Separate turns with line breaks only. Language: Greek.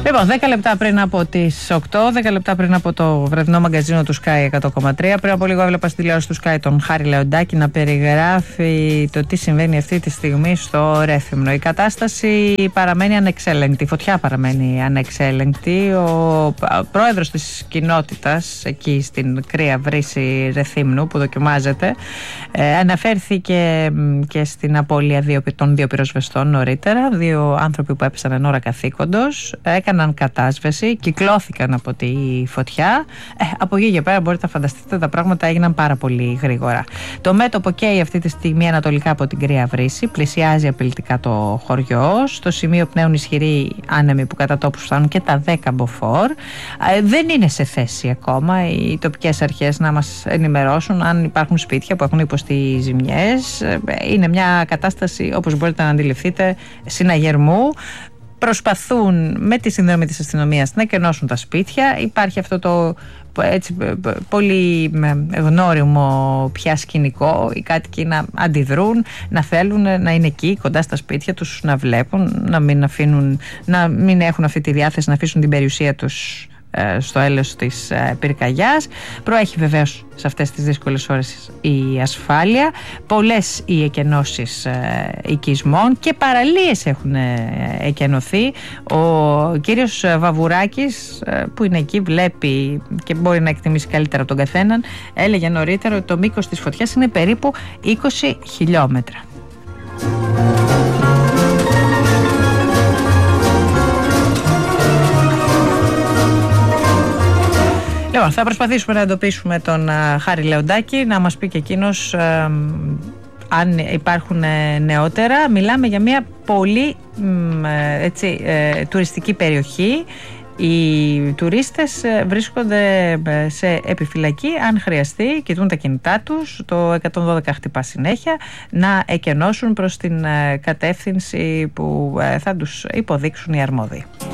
Λοιπόν, 10 λεπτά πριν από τις 8, 10 λεπτά πριν από το βραδινό μαγκαζίνο του Sky 100,3. Πριν από λίγο έβλεπα στην τηλεόραση του Sky τον Χάρη Λεοντάκη να περιγράφει το τι συμβαίνει αυτή τη στιγμή στο Ρέθυμνο. Η κατάσταση παραμένει ανεξέλεγκτη, η φωτιά παραμένει ανεξέλεγκτη. Ο πρόεδρος της κοινότητας εκεί στην Κρύα Βρύση Ρεθύμνου που δοκιμάζεται αναφέρθηκε και στην απώλεια των δύο πυροσβεστών νωρίτερα. Δύο άνθρωποι που έπεσαν εν ώρα καθήκοντος, έκαναν κατάσβεση, κυκλώθηκαν από τη φωτιά. Από εκεί και πέρα μπορείτε να φανταστείτε, τα πράγματα έγιναν πάρα πολύ γρήγορα. Το μέτωπο καίει αυτή τη στιγμή ανατολικά από την Κρύα Βρύση, πλησιάζει απειλητικά το χωριό. Στο σημείο πνέουν ισχυροί άνεμοι που κατά τόπους φτάνουν και τα 10 μποφόρ. Δεν είναι σε θέση ακόμα οι τοπικές αρχές να μας ενημερώσουν αν υπάρχουν σπίτια που έχουν υποστεί ζημιές. Είναι μια κατάσταση, όπως μπορείτε να αντιληφθείτε, συναγερμού. Προσπαθούν με τη συνδρομή της αστυνομίας να εκενώσουν τα σπίτια. Υπάρχει αυτό το έτσι πολύ γνώριμο πια σκηνικό, οι κάτοικοι να αντιδρούν, να θέλουν να είναι εκεί κοντά στα σπίτια τους, να βλέπουν, να μην έχουν αυτή τη διάθεση να αφήσουν την περιουσία τους στο έλεος της πυρκαγιάς. Προέχει βεβαίως σε αυτές τις δύσκολες ώρες η ασφάλεια, πολλές οι εκενώσεις οικισμών και παραλίες έχουν εκενωθεί. Ο κύριος Βαβουράκης που είναι εκεί βλέπει και μπορεί να εκτιμήσει καλύτερα τον καθέναν, έλεγε νωρίτερα ότι το μήκος της φωτιάς είναι περίπου 20 χιλιόμετρα. Λοιπόν, θα προσπαθήσουμε να εντοπίσουμε τον Χάρη Λεοντάκη, να μας πει και εκείνος αν υπάρχουν νεότερα. Μιλάμε για μια πολύ τουριστική περιοχή. Οι τουρίστες βρίσκονται σε επιφυλακή, αν χρειαστεί, κοιτούν τα κινητά τους, το 112 χτυπά συνέχεια, να εκενώσουν προς την κατεύθυνση που θα τους υποδείξουν οι αρμόδιοι.